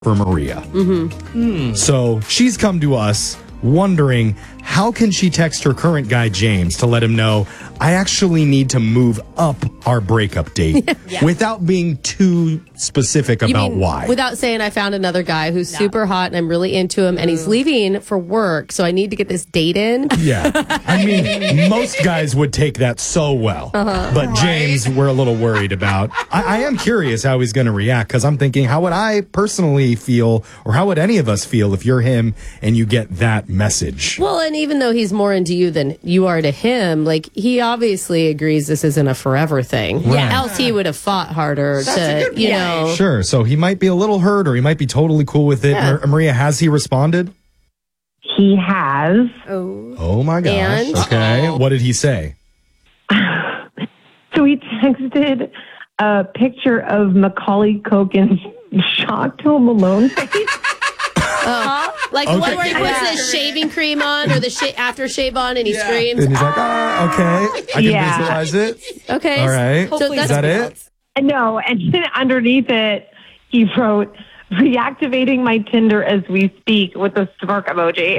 for Maria. So she's come to us wondering, how can she text her current guy, James, to let him know, I actually need to move up our breakup date without being too specific about why. Without saying I found another guy who's super hot and I'm really into him and he's leaving for work, so I need to get this date in. Yeah. I mean, most guys would take that so well. But James, we're a little worried about. I am curious how he's going to react, because I'm thinking, how would I personally feel, or how would any of us feel if you're him and you get that message? Well, and even though he's more into you than you are to him, like, he obviously agrees this isn't a forever thing. Right. Else he would have fought harder to, you know. Sure. So he might be a little hurt, or he might be totally cool with it. Yeah. Maria, has he responded? He has. Oh my gosh. And? Okay. What did he say? So he texted a picture of Macaulay Culkin's shocked Home Alone face. Like the one where he puts the shaving cream on or the aftershave on and he screams. And he's like, okay. I can visualize it. Okay. All right. So Is that it? No, and then underneath it, he wrote, reactivating my Tinder as we speak with a smirk emoji.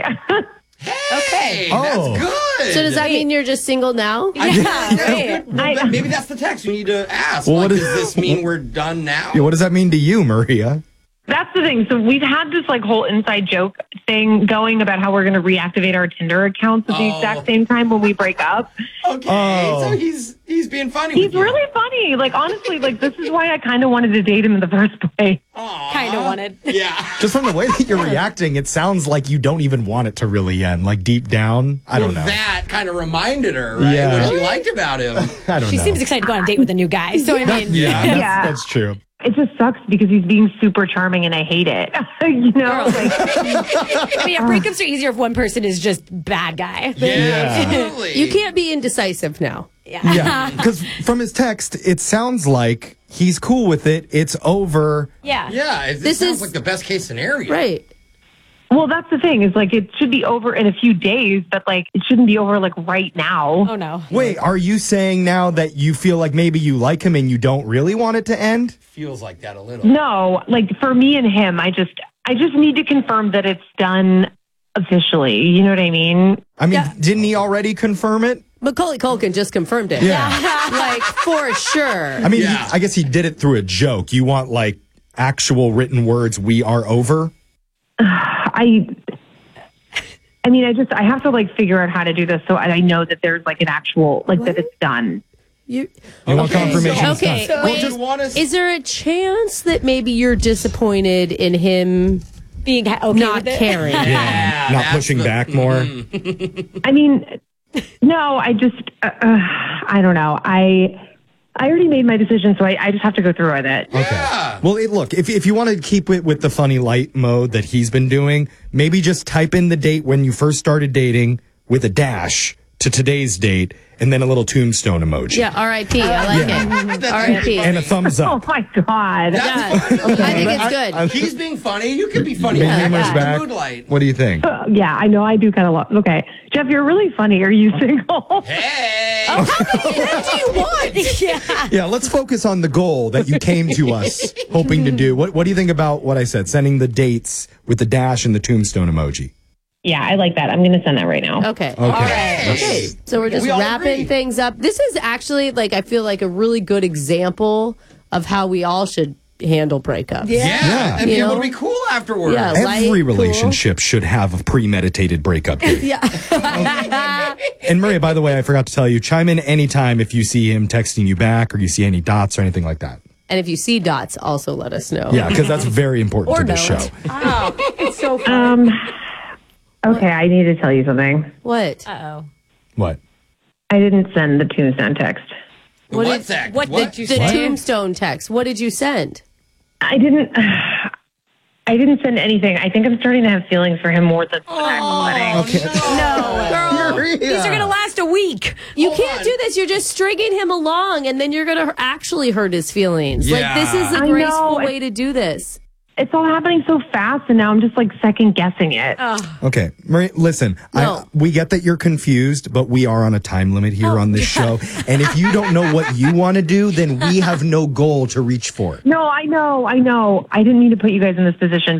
Hey, Oh. that's good. So does that mean you're just single now? Maybe that's the text we need to ask. Well, Like, what does is- this mean we're done now? Yeah, what does that mean to you, Maria? That's the thing. So we've had this like whole inside joke thing going about how we're going to reactivate our Tinder accounts at the exact same time when we break up. Okay, so he's being funny. He's with you. really funny. Like, honestly, like, this is why I kind of wanted to date him in the first place. Kind of wanted. Yeah. Just from the way that you're reacting, it sounds like you don't even want it to really end. Like deep down, I don't know. That kind of reminded her, right? Yeah. What she liked about him. I don't She know. seems excited to go on a date with a new guy. So, I mean, That's true. It just sucks because he's being super charming and I hate it. You know? Like, I mean, breakups are easier if one person is just bad guy. Yeah, absolutely. You can't be indecisive now. Yeah, because from his text, it sounds like he's cool with it. It's over. Yeah. Yeah, this sounds like the best case scenario. Right. well, that's the thing is like, it should be over in a few days, but like, it shouldn't be over like right now. Oh, no. Wait, are you saying now that you feel like maybe you like him and you don't really want it to end? Feels like that a little. No, like for me and him, I just need to confirm that it's done officially. You know what I mean? I mean, didn't he already confirm it? Macaulay Culkin just confirmed it. Yeah. Like, for sure. I mean, I guess he did it through a joke. You want like actual written words, we are over? I mean, I have to like figure out how to do this so I know that there's like an actual, like that it's done. You want confirmation? it's Okay, done. wait. Is there a chance that maybe you're disappointed in him being okay not with it? caring? Yeah, Not that's pushing the- back more? I mean, no, I just, I don't know. I already made my decision, so I just have to go through with it. Yeah. Well, look, if you want to keep it with the funny light mode that he's been doing, maybe just type in the date when you first started dating with a dash to today's date and then a little tombstone emoji. Yeah, R.I.P. I like it. R.I.P. And a thumbs Oh up. my God. Yeah, I think it's good. He's being funny. You could be funny. Hammer's back. Moonlight. What do you think? Yeah, I know. I do kind of love. Okay. Jeff, you're really funny. Are you single? Hey. What do you want? Yeah, let's focus on the goal that you came to us hoping to do. What do you think about what I said? Sending the dates with the dash and the tombstone emoji. Yeah, I like that. I'm going to send that right now. Okay. Okay. All right. Okay. So we're just We all wrapping agree. things up. This is actually, like, I feel like a really good example of how we all should handle breakups. Yeah. And be You able know? to be cool afterwards. Yeah. Every Light, cool. relationship should have a premeditated breakup date. Yeah. And Maria, by the way, I forgot to tell you, chime in anytime if you see him texting you back or you see any dots or anything like that. And if you see dots, also let us know. Yeah, because that's very important to Or the don't. show. Oh, it's so fun. Okay, I need to tell you something. What? Uh-oh. What? I didn't send the tombstone text. What's that? What did you The say? tombstone text. What did you send? I didn't send anything. I think I'm starting to have feelings for him more than I'm letting. Okay. No. Maria. These are going to last a week. You Hold can't on. do this. You're just stringing him along, and then you're going to actually hurt his feelings. Like, this is a I graceful know. way to do this. it's all happening so fast, and now I'm just like second guessing it. Okay, Marie, listen, No. we get that you're confused, but we are on a time limit here on this show. And if you don't know what you want to do, then we have no goal to reach for. No, I know. I didn't mean to put you guys in this position.